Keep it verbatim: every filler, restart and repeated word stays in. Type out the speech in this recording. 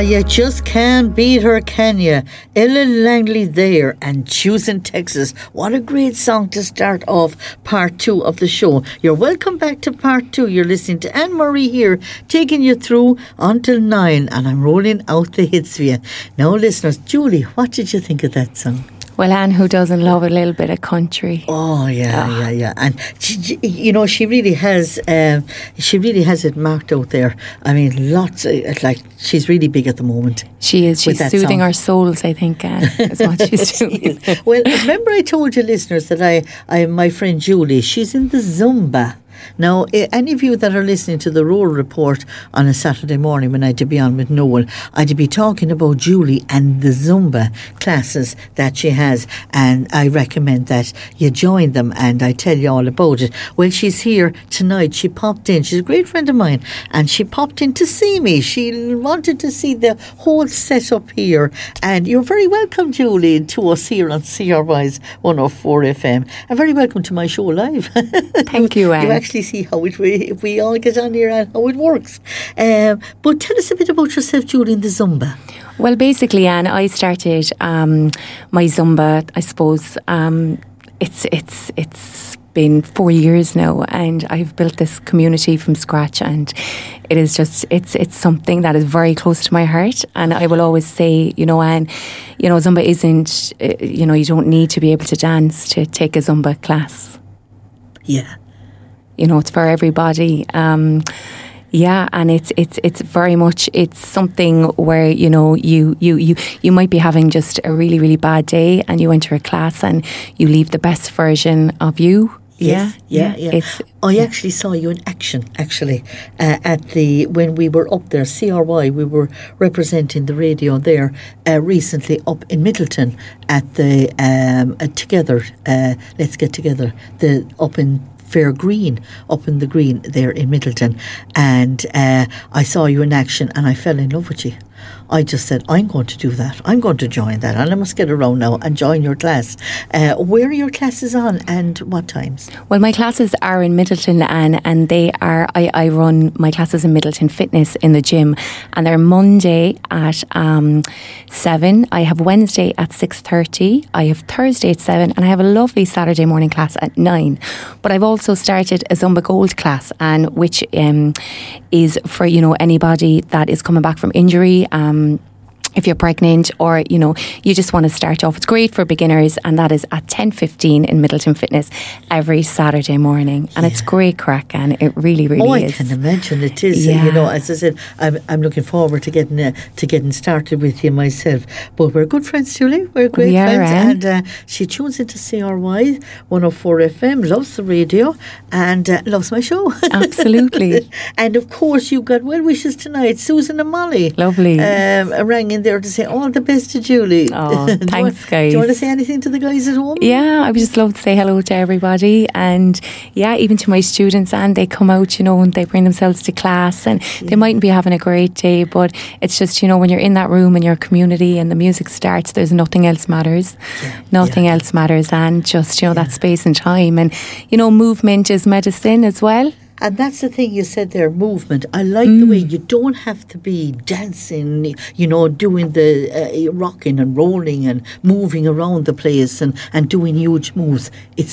you just can't beat her, can you? Ellen Langley there and Choosing Texas. What a great song to start off part two of the show. You're welcome back to part two. You're listening to Anne-Marie here, taking you through until nine, and I'm rolling out the hits for you. Now, listeners, Julie, what did you think of that song? Well, Anne, who doesn't love a little bit of country? Oh, yeah, oh. yeah, yeah. And, she, you know, she really has, um, she really has it marked out there. I mean, lots, of, like, she's really big at the moment. She is. She's soothing song. Our souls, I think, Anne, is what she's doing. She well, remember I told you, listeners, that I, I, my friend Julie, she's in the Zumba. Now, any of you that are listening to the Roll Report on a Saturday morning when I had to be on with Noel, I had to be talking about Julie and the Zumba classes that she has, and I recommend that you join them and I tell you all about it. Well, she's here tonight. She popped in. She's a great friend of mine, and she popped in to see me. She wanted to see the whole setup here, and you're very welcome, Julie, to us here on C R Y's one oh four F M, and very welcome to my show live. Thank you, Anne. You actually see how it we, we all get on here and how it works. Um, but tell us a bit about yourself, Julie, in the Zumba. Well, basically, Anne, I started um, my Zumba, I suppose. Um, it's it's it's been four years now, and I've built this community from scratch, and it is just it's it's something that is very close to my heart. And I will always say, you know, Anne, you know, Zumba isn't, you know, you don't need to be able to dance to take a Zumba class. Yeah. You know, it's for everybody. Um, yeah, and it's it's it's very much it's something where, you know, you you you you might be having just a really really bad day, and you enter a class and you leave the best version of you. Yes, yeah, yeah. yeah. It's, I yeah. actually saw you in action, actually, uh, at the when we were up there, C R Y. We were representing the radio there uh, recently up in Middleton at the um, uh, Together. Uh, let's get together. The up in. Fair Green, up in the green there in Middleton, and uh, I saw you in action and I fell in love with you. I just said, I'm going to do that. I'm going to join that, and I must get around now and join your class. Uh, where are your classes on and what times? Well, my classes are in Middleton, Anne, and they are, I, I run my classes in Middleton Fitness in the gym, and they're Monday at um, seven. I have Wednesday at six thirty. I have Thursday at seven, and I have a lovely Saturday morning class at nine. But I've also started a Zumba Gold class, and which um, is for, you know, anybody that is coming back from injury. Um, if you're pregnant, or, you know, you just want to start off. It's great for beginners, and that is at ten fifteen in Middleton Fitness every Saturday morning. And yeah. It's great crack, and it really, really oh, is. I can imagine it is. Yeah. You know, as I said, I'm, I'm looking forward to getting uh, to getting started with you myself. But we're good friends, Julie. We're great we friends. Are, and uh, she tunes into C R Y one oh four F M, loves the radio, and uh, loves my show. Absolutely. And of course, you've got well wishes tonight. Susan and Molly. Lovely. Um, rang in there to say all the best to Julie. Oh, thanks, do you, guys. Do you want to say anything to the guys at home? Yeah, I would just love to say hello to everybody, and yeah, even to my students, and they come out, you know, and they bring themselves to class, and yeah. they mightn't be having a great day, but it's just, you know, when you're in that room in your community and the music starts, there's nothing else matters. Yeah. Nothing yeah. else matters, and just, you know, yeah. that space and time, and, you know, movement is medicine as well. And that's the thing you said there, movement. I like mm. the way you don't have to be dancing, you know, doing the uh, rocking and rolling and moving around the place and, and doing huge moves. It's